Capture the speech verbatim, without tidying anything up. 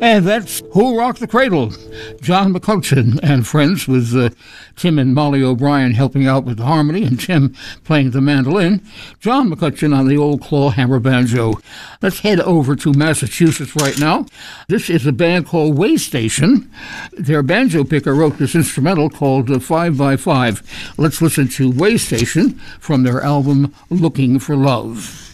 And that's Who Rocked the Cradle? John McCutcheon and friends, with uh, Tim and Molly O'Brien helping out with the harmony and Tim playing the mandolin. John McCutcheon on the old clawhammer banjo. Let's head over to Massachusetts right now. This is a band called Waystation. Their banjo picker wrote this instrumental called uh, five by five. Let's listen to Waystation from their album Looking for Love.